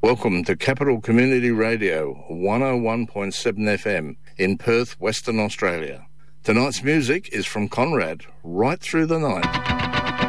Welcome to Capital Community Radio 101.7 FM in Perth, Western Australia. Tonight's music is from Conrad, Right Through the Night.